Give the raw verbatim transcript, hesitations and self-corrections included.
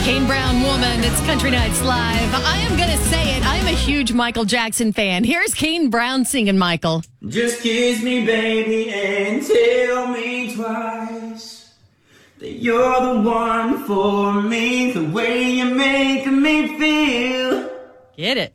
Kane Brown Woman. It's Country Nights Live. I am going to say it. I am a huge Michael Jackson fan. Here's Kane Brown singing Michael. Just kiss me, baby, and tell me twice that you're the one for me, the way you make me feel. Get it.